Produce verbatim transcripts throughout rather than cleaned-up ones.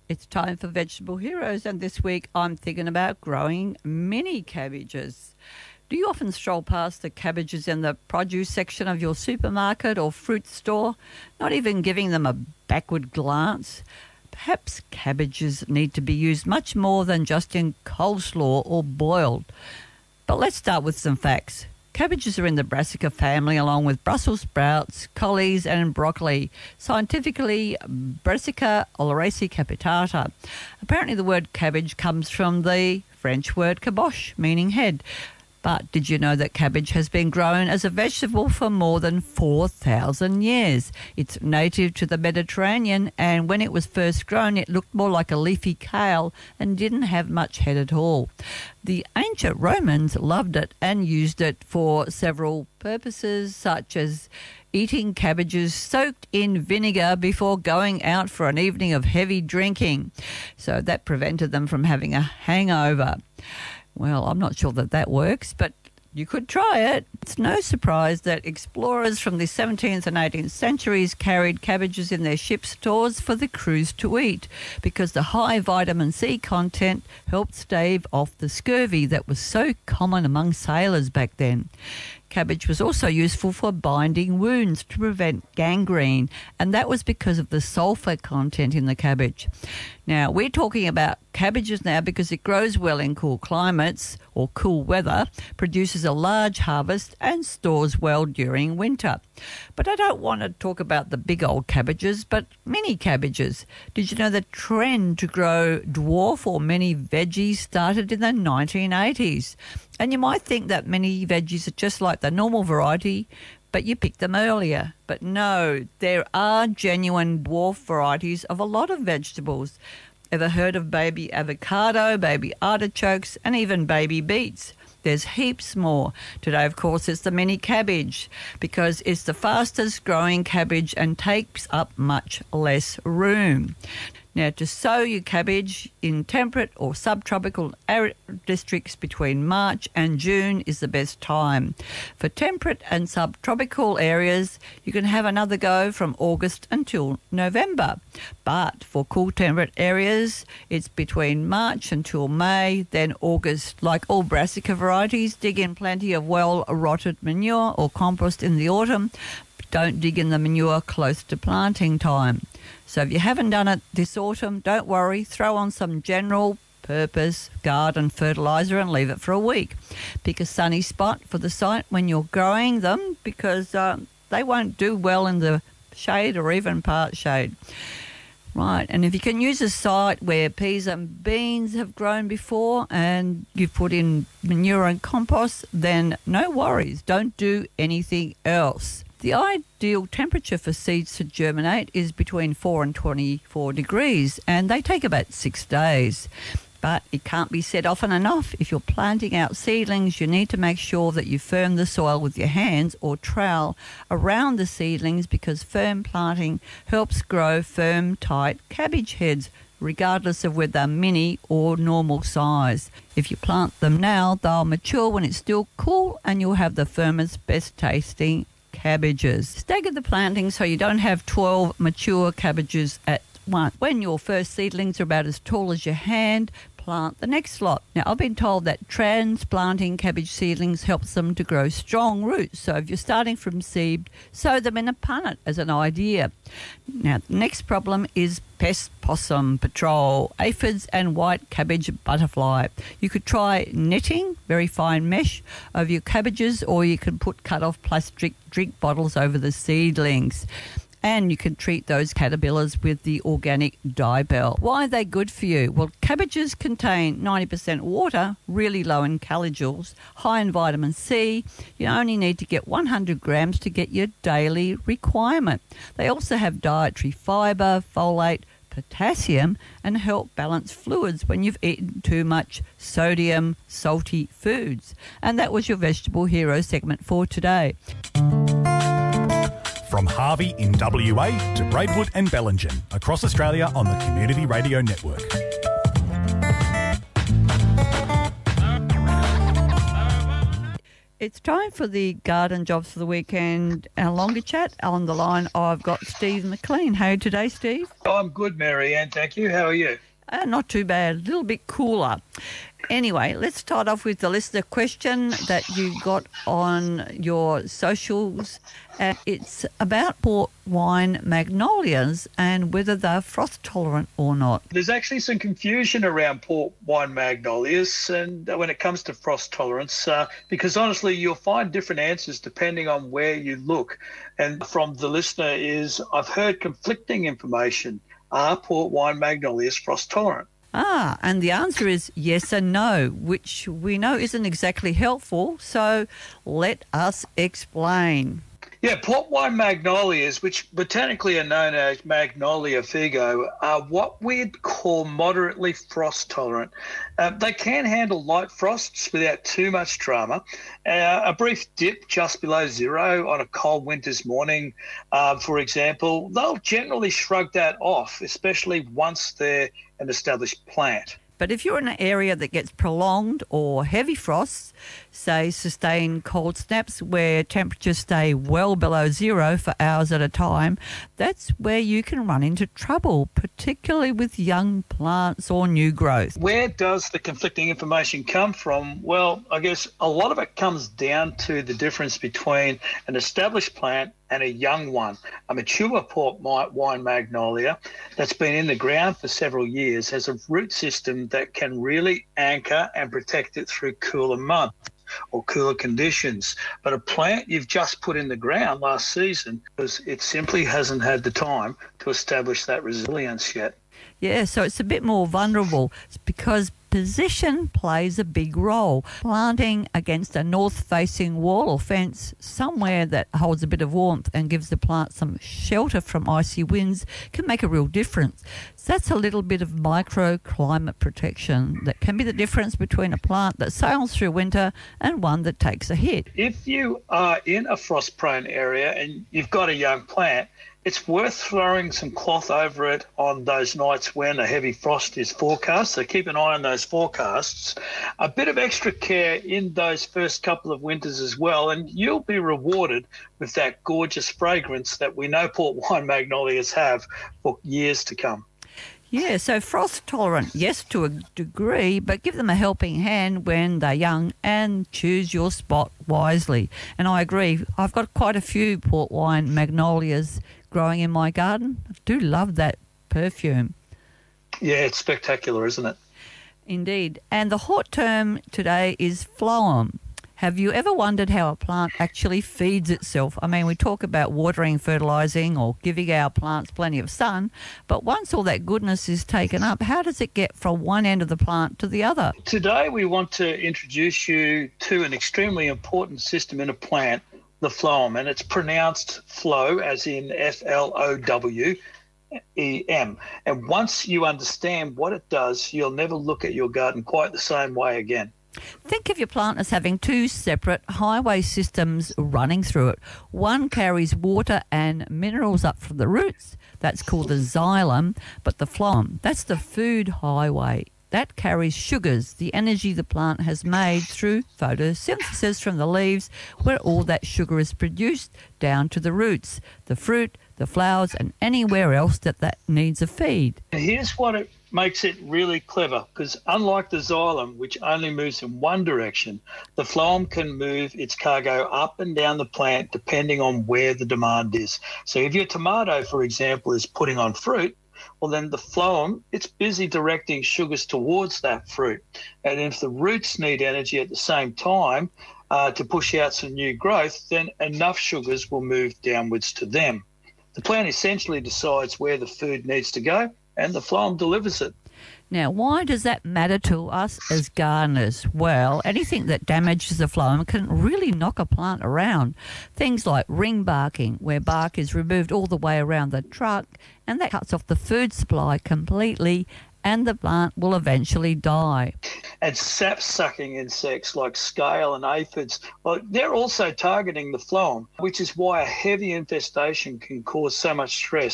It's time for Vegetable Heroes, and this week I'm thinking about growing mini cabbages. Do you often stroll past the cabbages in the produce section of your supermarket or fruit store, not even giving them a backward glance? Perhaps cabbages need to be used much more than just in coleslaw or boiled. But let's start with some facts. Cabbages are in the brassica family along with Brussels sprouts, collies and broccoli, scientifically Brassica oleracea capitata. Apparently the word cabbage comes from the French word caboche, meaning head. But did you know that cabbage has been grown as a vegetable for more than four thousand years? It's native to the Mediterranean, and when it was first grown, it looked more like a leafy kale and didn't have much head at all. The ancient Romans loved it and used it for several purposes, such as eating cabbages soaked in vinegar before going out for an evening of heavy drinking. So that prevented them from having a hangover. Well, I'm not sure that that works, but you could try it. It's no surprise that explorers from the seventeenth and eighteenth centuries carried cabbages in their ship's stores for the crews to eat because the high vitamin C content helped stave off the scurvy that was so common among sailors back then. Cabbage was also useful for binding wounds to prevent gangrene, and that was because of the sulfur content in the cabbage. Now, we're talking about cabbages now because it grows well in cool climates or cool weather, produces a large harvest, and stores well during winter. But I don't want to talk about the big old cabbages, but mini cabbages. Did you know the trend to grow dwarf or mini veggies started in the nineteen eighties? And you might think that mini veggies are just like the normal variety, but you picked them earlier. But no, there are genuine dwarf varieties of a lot of vegetables. Ever heard of baby avocado, baby artichokes, and even baby beets? There's heaps more. Today, of course, it's the mini cabbage because it's the fastest growing cabbage and takes up much less room. Now, to sow your cabbage in temperate or subtropical arid districts between March and June is the best time. For temperate and subtropical areas, you can have another go from August until November. But for cool temperate areas, it's between March until May, then August. Like all brassica varieties, dig in plenty of well-rotted manure or compost in the autumn. Don't dig in the manure close to planting time. So if you haven't done it this autumn, don't worry. Throw on some general purpose garden fertiliser and leave it for a week. Pick a sunny spot for the site when you're growing them because uh, they won't do well in the shade or even part shade. Right, and if you can use a site where peas and beans have grown before and you've put in manure and compost, then no worries. Don't do anything else. The ideal temperature for seeds to germinate is between four and twenty-four degrees, and they take about six days. But it can't be said often enough, if you're planting out seedlings, you need to make sure that you firm the soil with your hands or trowel around the seedlings because firm planting helps grow firm, tight cabbage heads, regardless of whether they're mini or normal size. If you plant them now, they'll mature when it's still cool and you'll have the firmest, best tasting cabbages. Stagger the planting so you don't have twelve mature cabbages at once. When your first seedlings are about as tall as your hand, plant the next lot. Now, I've been told that transplanting cabbage seedlings helps them to grow strong roots. So if you're starting from seed, sow them in a punnet as an idea. Now, the next problem is pest possum patrol, aphids and white cabbage butterfly. You could try netting, very fine mesh, over your cabbages, or you can put cut-off plastic drink bottles over the seedlings. And you can treat those caterpillars with the organic Dibel. Why are they good for you? Well, cabbages contain ninety percent water, really low in calagels, high in vitamin C. You only need to get one hundred grams to get your daily requirement. They also have dietary fibre, folate, potassium, and help balance fluids when you've eaten too much sodium, salty foods. And that was your Vegetable Hero segment for today. From Harvey in W A to Braidwood and Bellingen, across Australia on the Community Radio Network. It's time for the garden jobs for the weekend. Our longer chat on the line. I've got Steve McLean. How are you today, Steve? Oh, I'm good, Mary Ann. Thank you. How are you? Uh, not too bad. A little bit cooler. Anyway, let's start off with the listener question that you got on your socials. Uh, it's about port wine magnolias and whether they're frost tolerant or not. There's actually some confusion around port wine magnolias and when it comes to frost tolerance, uh, because honestly, you'll find different answers depending on where you look. And from the listener is, I've heard conflicting information. Are port wine magnolias frost tolerant? Ah, and the answer is yes and no, which we know isn't exactly helpful. So let us explain. Yeah, port wine magnolias, which botanically are known as Magnolia figo, are what we'd call moderately frost tolerant. Uh, they can handle light frosts without too much drama. Uh, a brief dip just below zero on a cold winter's morning, uh, for example, they'll generally shrug that off, especially once they're an established plant. But if you're in an area that gets prolonged or heavy frosts, say sustained cold snaps where temperatures stay well below zero for hours at a time, that's where you can run into trouble, particularly with young plants or new growth. Where does the conflicting information come from? Well, I guess a lot of it comes down to the difference between an established plant and a young one. A mature port wine magnolia that's been in the ground for several years has a root system that can really anchor and protect it through cooler months or cooler conditions. But a plant you've just put in the ground last season, because it simply hasn't had the time to establish that resilience yet. Yeah, so it's a bit more vulnerable. It's because position plays a big role. Planting against a north-facing wall or fence, somewhere that holds a bit of warmth and gives the plant some shelter from icy winds, can make a real difference. So that's a little bit of microclimate protection that can be the difference between a plant that sails through winter and one that takes a hit. If you are in a frost-prone area and you've got a young plant, it's worth throwing some cloth over it on those nights when a heavy frost is forecast. So keep an eye on those forecasts. A bit of extra care in those first couple of winters as well, and you'll be rewarded with that gorgeous fragrance that we know port wine magnolias have for years to come. Yeah, so frost tolerant, yes, to a degree, but give them a helping hand when they're young and choose your spot wisely. And I agree, I've got quite a few port wine magnolias growing in my garden. I do love that perfume. Yeah, it's spectacular, isn't it? Indeed. And the hot term today is phloem. Have you ever wondered how a plant actually feeds itself? I mean, we talk about watering, fertilising or giving our plants plenty of sun, but once all that goodness is taken up, how does it get from one end of the plant to the other? Today we want to introduce you to an extremely important system in a plant, the phloem, and it's pronounced flow as in F L O W E M. And once you understand what it does, you'll never look at your garden quite the same way again. Think of your plant as having two separate highway systems running through it. One carries water and minerals up from the roots. That's called the xylem. But the phloem, that's the food highway. That carries sugars, the energy the plant has made through photosynthesis from the leaves, where all that sugar is produced, down to the roots, the fruit, the flowers, and anywhere else that that needs a feed. Here's what it makes it really clever, because unlike the xylem, which only moves in one direction, the phloem can move its cargo up and down the plant depending on where the demand is. So if your tomato, for example, is putting on fruit, well, then the phloem, it's busy directing sugars towards that fruit. And if the roots need energy at the same time uh, to push out some new growth, then enough sugars will move downwards to them. The plant essentially decides where the food needs to go, and the phloem delivers it. Now, why does that matter to us as gardeners? Well, anything that damages the phloem can really knock a plant around. Things like ring barking, where bark is removed all the way around the trunk, and that cuts off the food supply completely, and the plant will eventually die. And sap-sucking insects like scale and aphids, well, they're also targeting the phloem, which is why a heavy infestation can cause so much stress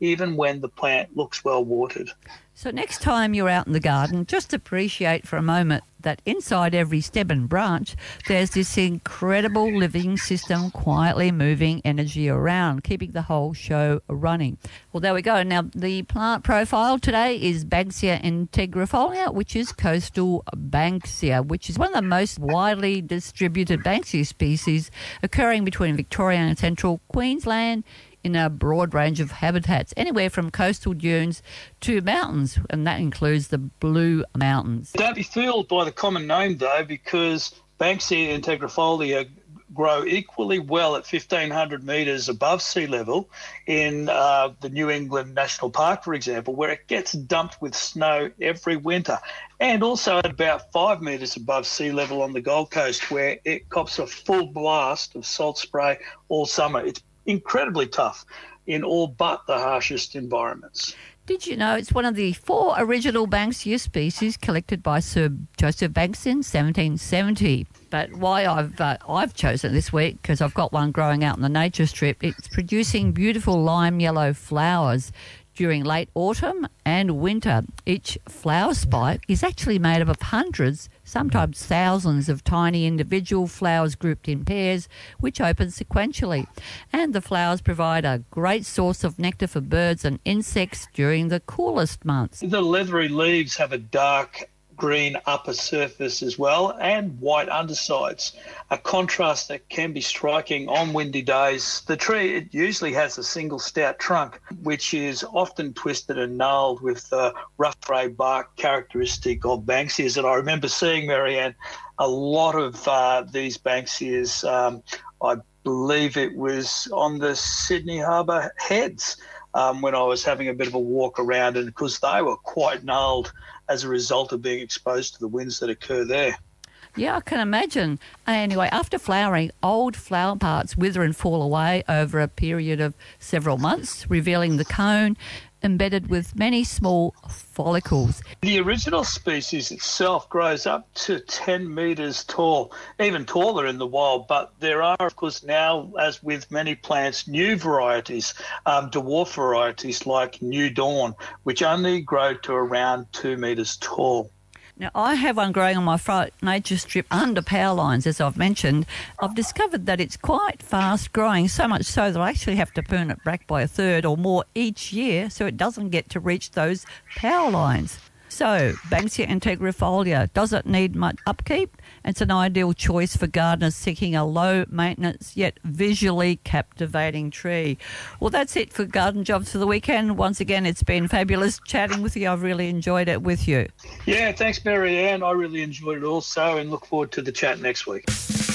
even when the plant looks well watered. So next time you're out in the garden, just appreciate for a moment that inside every stem and branch, there's this incredible living system quietly moving energy around, keeping the whole show running. Well, there we go. Now, the plant profile today is Banksia integrifolia, which is coastal Banksia, which is one of the most widely distributed Banksia species occurring between Victoria and central Queensland, in a broad range of habitats, anywhere from coastal dunes to mountains, and that includes the Blue Mountains. Don't be fooled by the common name, though, because Banksia integrifolia grow equally well at fifteen hundred metres above sea level in uh, the New England National Park, for example, where it gets dumped with snow every winter, and also at about five metres above sea level on the Gold Coast, where it cops a full blast of salt spray all summer. It's incredibly tough in all but the harshest environments. Did you know it's one of the four original Banksia species collected by Sir Joseph Banks in seventeen seventy? But why I've uh, I've chosen this week, because I've got one growing out on the nature strip. It's producing beautiful lime yellow flowers during late autumn and winter. Each flower spike is actually made up of hundreds, sometimes thousands of tiny individual flowers grouped in pairs, which open sequentially. And the flowers provide a great source of nectar for birds and insects during the coolest months. The leathery leaves have a dark green upper surface as well, and white undersides, a contrast that can be striking on windy days. The tree, it usually has a single stout trunk, which is often twisted and gnarled with the rough grey bark characteristic of Banksias. And I remember seeing, Marianne, a lot of uh, these Banksias, um, I believe it was on the Sydney Harbour Heads, um, when I was having a bit of a walk around, and because they were quite gnarled as a result of being exposed to the winds that occur there. Yeah, I can imagine. Anyway, after flowering, old flower parts wither and fall away over a period of several months, revealing the cone embedded with many small follicles. The original species itself grows up to ten metres tall, even taller in the wild, but there are, of course, now, as with many plants, new varieties, um, dwarf varieties like New Dawn, which only grow to around two metres tall. Now, I have one growing on my front nature strip under power lines, as I've mentioned. I've discovered that it's quite fast growing, so much so that I actually have to prune it back by a third or more each year so it doesn't get to reach those power lines. So, Banksia integrifolia, does it need much upkeep? It's an ideal choice for gardeners seeking a low-maintenance yet visually captivating tree. Well, that's it for Garden Jobs for the weekend. Once again, it's been fabulous chatting with you. I've really enjoyed it with you. Yeah, thanks, Marianne. I really enjoyed it also, and look forward to the chat next week.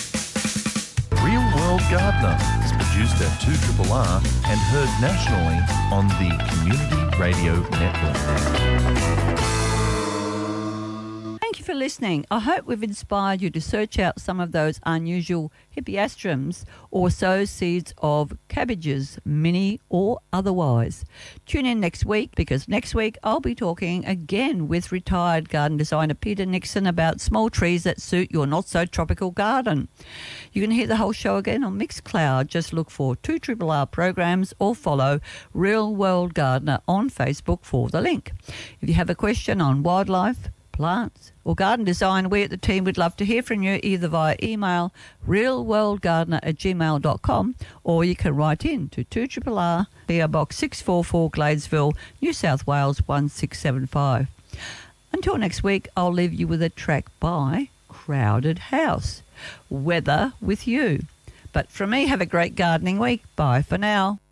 Real World Gardener is produced at two R R R and heard nationally on the Community Radio Network. Thank you for listening. I hope we've inspired you to search out some of those unusual hippeastrums or sow seeds of cabbages, mini or otherwise. Tune in next week, because next week I'll be talking again with retired garden designer Peter Nixon about small trees that suit your not-so-tropical garden. You can hear the whole show again on Mixcloud. Just look for two R R R programs or follow Real World Gardener on Facebook for the link. If you have a question on wildlife, plants or garden design, we at the team would love to hear from you, either via email realworldgardener at gmail dot com, or you can write in to two R R R, P O Box six four four, Gladesville, New South Wales one six seven five. Until next week, I'll leave you with a track by Crowded House, Weather with You. But from me, have a great gardening week. Bye for now.